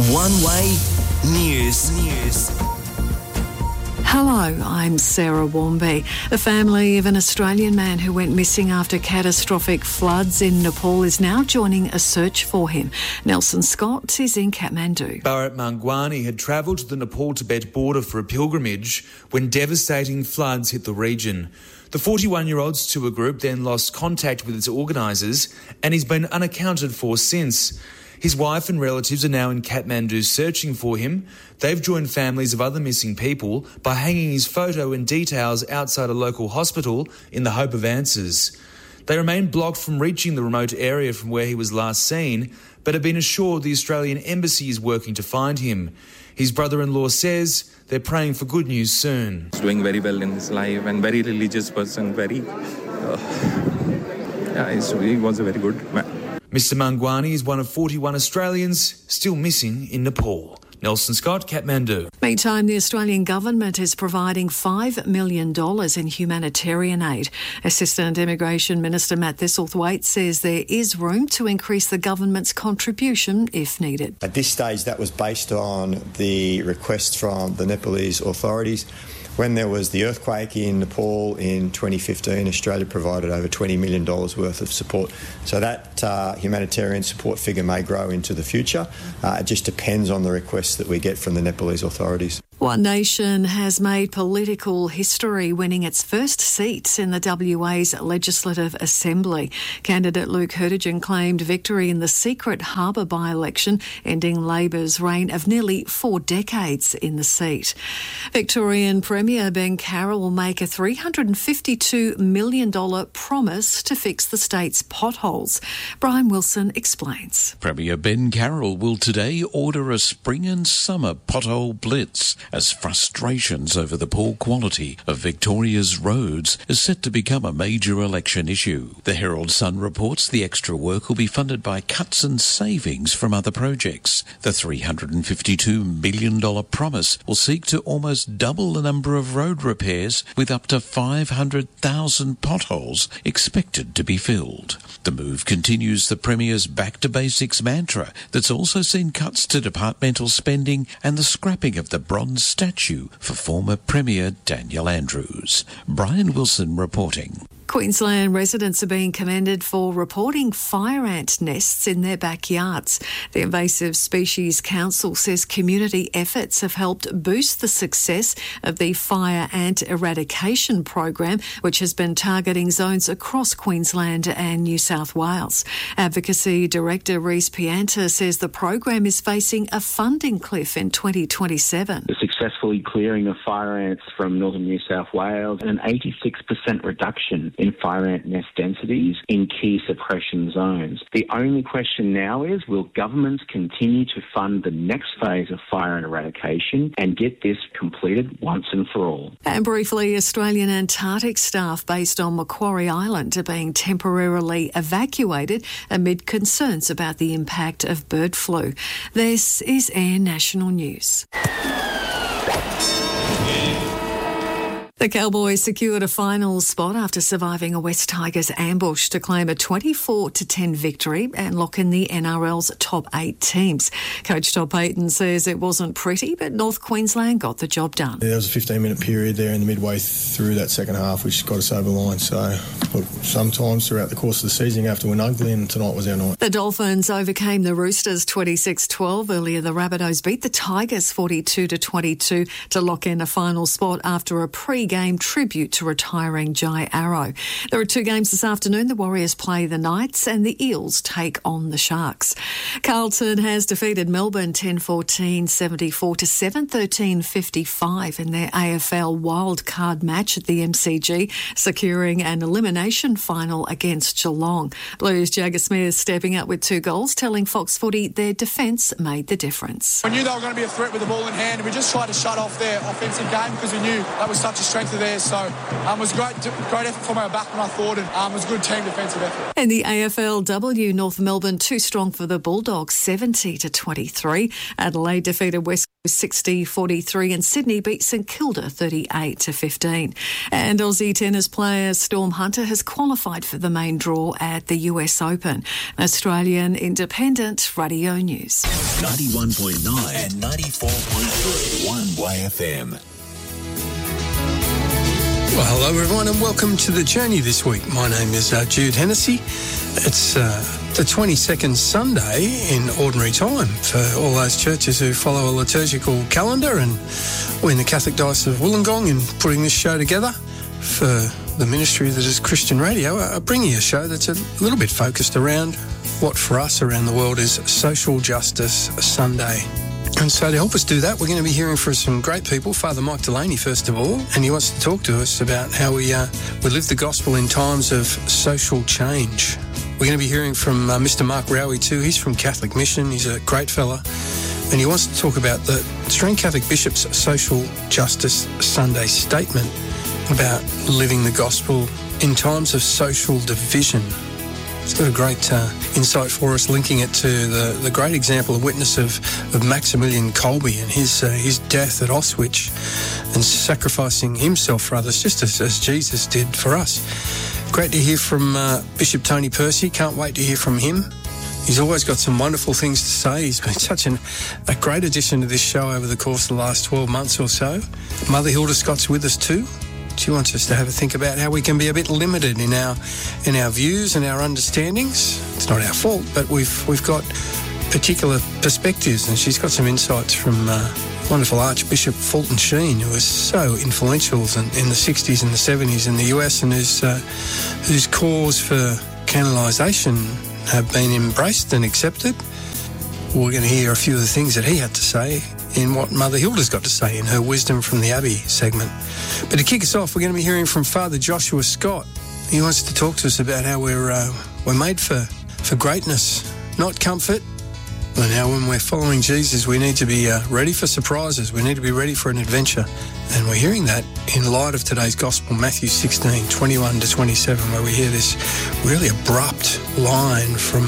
One Way News. Hello, I'm Sarah Warmby. The family of an Australian man who went missing after catastrophic floods in Nepal is now joining a search for him. Nelson Scott is in Kathmandu. Bharat Mangwani had travelled to the Nepal-Tibet border for a pilgrimage when devastating floods hit the region. The 41-year-old's tour group then lost contact with its organisers and he's been unaccounted for since. His wife and relatives are now in Kathmandu searching for him. They've joined families of other missing people by hanging his photo and details outside a local hospital in the hope of answers. They remain blocked from reaching the remote area from where he was last seen, but have been assured the Australian Embassy is working to find him. His brother-in-law says they're praying for good news soon. He's doing very well in his life and very religious person, he was a very good man. Mr Mangwani is one of 41 Australians still missing in Nepal. Nelson Scott, Kathmandu. Meantime, the Australian government is providing $5 million in humanitarian aid. Assistant Immigration Minister Matt Thistlethwaite says there is room to increase the government's contribution if needed. At this stage, that was based on the request from the Nepalese authorities. When there was the earthquake in Nepal in 2015, Australia provided over $20 million worth of support. So that humanitarian support figure may grow into the future. It just depends on the requests that we get from the Nepalese authorities. One Nation has made political history, winning its first seat in the WA's Legislative Assembly. Candidate Luke Hertigan claimed victory in the Secret Harbour by-election, ending Labor's reign of nearly 4 decades in the seat. Victorian Premier Ben Carroll will make a $352 million promise to fix the state's potholes. Brian Wilson explains. Premier Ben Carroll will today order a spring and summer pothole blitz, as frustrations over the poor quality of Victoria's roads is set to become a major election issue. The Herald Sun reports the extra work will be funded by cuts and savings from other projects. The $352 million promise will seek to almost double the number of road repairs, with up to 500,000 potholes expected to be filled. The move continues the Premier's back-to-basics mantra that's also seen cuts to departmental spending and the scrapping of the bronze statue for former Premier Daniel Andrews. Brian Wilson reporting. Queensland residents are being commended for reporting fire ant nests in their backyards. The Invasive Species Council says community efforts have helped boost the success of the fire ant eradication program, which has been targeting zones across Queensland and New South Wales. Advocacy Director Reece Pianta says the program is facing a funding cliff in 2027. The successfully clearing of fire ants from northern New South Wales and an 86% reduction in fire ant nest densities in key suppression zones. The only question now is, will governments continue to fund the next phase of fire ant eradication and get this completed once and for all? And briefly, Australian Antarctic staff based on Macquarie Island are being temporarily evacuated amid concerns about the impact of bird flu. This is Air National News. The Cowboys secured a final spot after surviving a West Tigers ambush to claim a 24-10 victory and lock in the NRL's top 8 teams. Coach Todd Payton says it wasn't pretty, but North Queensland got the job done. There was a 15-minute period there in the midway through that second half which got us over the line. So look, sometimes throughout the course of the season you have to win ugly, and tonight was our night. The Dolphins overcame the Roosters 26-12. Earlier, the Rabbitohs beat the Tigers 42-22 to lock in a final spot after a pre-game tribute to retiring Jai Arrow. There are 2 games this afternoon. The Warriors play the Knights and the Eels take on the Sharks. Carlton has defeated Melbourne 10-14, 74-7, 13-55 in their AFL wildcard match at the MCG, securing an elimination final against Geelong. Blues Jagger Smith stepping up with 2 goals, telling Fox Footy their defence made the difference. We knew they were going to be a threat with the ball in hand, and we just tried to shut off their offensive game because we knew that was such a strength strength are there. So it was great effort from our backman, I thought, and it was a good team defensive effort. In the AFLW, North Melbourne too strong for the Bulldogs, 70-23. Adelaide defeated West Coast 60-43 and Sydney beat St Kilda 38-15. And Aussie tennis player Storm Hunter has qualified for the main draw at the US Open. Australian Independent Radio News. 91.9 and 94.3 One Way FM. Well, hello everyone and welcome to The Journey this week. My name is Jude Hennessy. It's the 22nd Sunday in Ordinary Time for all those churches who follow a liturgical calendar, and we're in the Catholic Diocese of Wollongong in putting this show together for the ministry that is Christian Radio, bringing a show that's a little bit focused around what for us around the world is Social Justice Sunday. And so to help us do that, we're going to be hearing from some great people. Father Mike Delaney, first of all, and he wants to talk to us about how we live the gospel in times of social change. We're going to be hearing from Mr. Mark Rowie too. He's from Catholic Mission. He's a great fella. And he wants to talk about the Australian Catholic Bishop's Social Justice Sunday statement about living the gospel in times of social division. It's got a great insight for us, linking it to the great example and witness of Maximilian Kolbe and his death at Auschwitz and sacrificing himself for others, just as Jesus did for us. Great to hear from Bishop Tony Percy. Can't wait to hear from him. He's always got some wonderful things to say. He's been such a great addition to this show over the course of the last 12 months or so. Mother Hilda Scott's with us too. She wants us to have a think about how we can be a bit limited in our views and our understandings. It's not our fault, but we've got particular perspectives, and she's got some insights from wonderful Archbishop Fulton Sheen, who was so influential in the 60s and the 70s in the US, and whose cause for canonisation have been embraced and accepted. We're going to hear a few of the things that he had to say in what Mother Hilda's got to say in her Wisdom from the Abbey segment. But to kick us off, we're going to be hearing from Father Joshua Scott. He wants to talk to us about how we're made for greatness, not comfort. And how when we're following Jesus, we need to be ready for surprises. We need to be ready for an adventure. And we're hearing that in light of today's Gospel, Matthew 16, 21-27, where we hear this really abrupt line from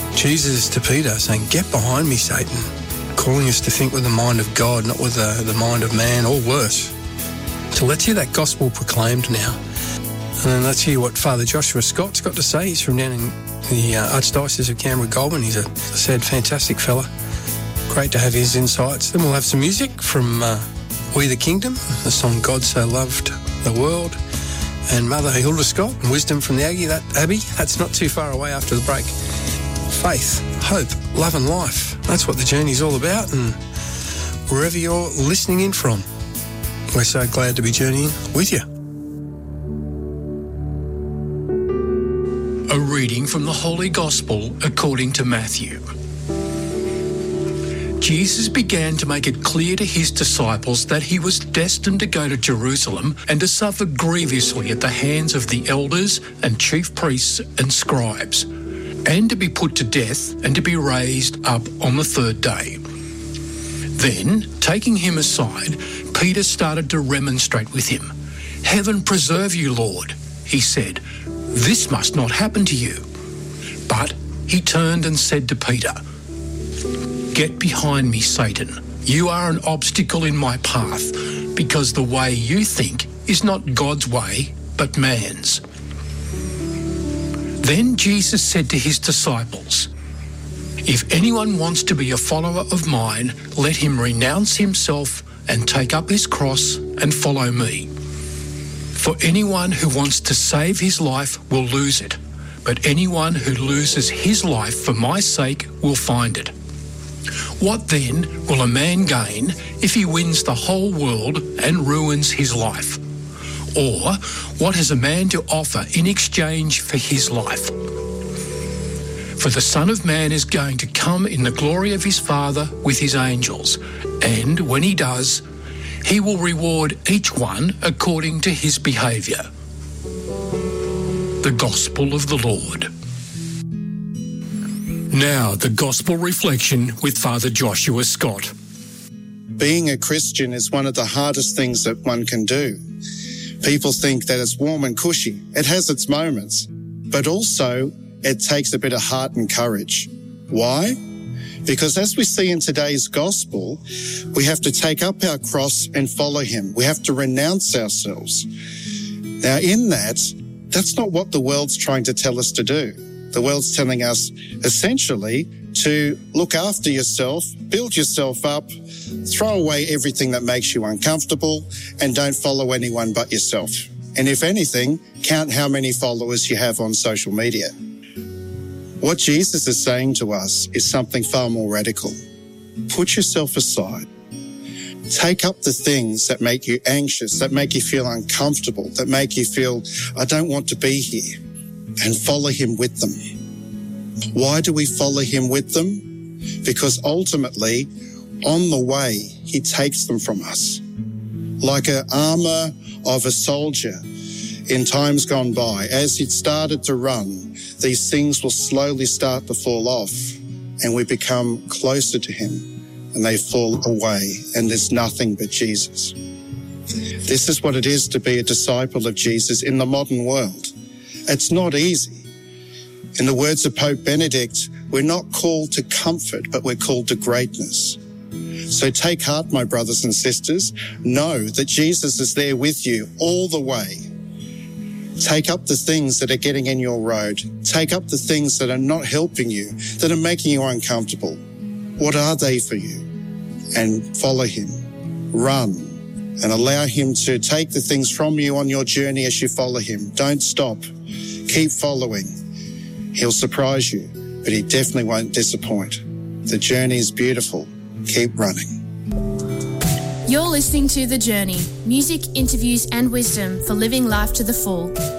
Jesus to Peter saying, "Get behind me, Satan," calling us to think with the mind of God, not with the mind of man, or worse. So let's hear that gospel proclaimed now. And then let's hear what Father Joshua Scott's got to say. He's from down in the Archdiocese of Canberra-Goulburn. He's a sad, fantastic fella. Great to have his insights. Then we'll have some music from We the Kingdom, the song God So Loved the World, and Mother Hilda Scott, and Wisdom from the Abbey. That's not too far away after the break. Faith, hope, love and life. That's what the journey's all about, and wherever you're listening in from, we're so glad to be journeying with you. A reading from the Holy Gospel according to Matthew. Jesus began to make it clear to his disciples that he was destined to go to Jerusalem and to suffer grievously at the hands of the elders and chief priests and scribes, and to be put to death and to be raised up on the third day. Then, taking him aside, Peter started to remonstrate with him. "Heaven preserve you, Lord," he said. "This must not happen to you." But he turned and said to Peter, "Get behind me, Satan. You are an obstacle in my path, because the way you think is not God's way, but man's." Then Jesus said to his disciples, "If anyone wants to be a follower of mine, let him renounce himself and take up his cross and follow me. For anyone who wants to save his life will lose it, but anyone who loses his life for my sake will find it. What then will a man gain if he wins the whole world and ruins his life? Or what has a man to offer in exchange for his life? For the Son of Man is going to come in the glory of his Father with his angels, and when he does, he will reward each one according to his behaviour." The Gospel of the Lord. Now, the Gospel Reflection with Father Joshua Scott. Being a Christian is one of the hardest things that one can do. People think that it's warm and cushy. It has its moments, but also it takes a bit of heart and courage. Why? Because as we see in today's gospel, we have to take up our cross and follow him. We have to renounce ourselves. Now, in that's not what the world's trying to tell us to do. The world's telling us essentially to look after yourself, build yourself up, throw away everything that makes you uncomfortable, and don't follow anyone but yourself. And if anything, count how many followers you have on social media. What Jesus is saying to us is something far more radical. Put yourself aside. Take up the things that make you anxious, that make you feel uncomfortable, that make you feel, I don't want to be here, and follow him with them. Why do we follow him with them? Because ultimately, on the way, he takes them from us. Like an armour of a soldier in times gone by, as he started to run, these things will slowly start to fall off and we become closer to him and they fall away and there's nothing but Jesus. This is what it is to be a disciple of Jesus in the modern world. It's not easy. In the words of Pope Benedict, we're not called to comfort, but we're called to greatness. So take heart, my brothers and sisters. Know that Jesus is there with you all the way. Take up the things that are getting in your road. Take up the things that are not helping you, that are making you uncomfortable. What are they for you? And follow him. Run and allow him to take the things from you on your journey as you follow him. Don't stop. Keep following. He'll surprise you, but he definitely won't disappoint. The journey is beautiful. Keep running. You're listening to The Journey, music, interviews and wisdom for living life to the full.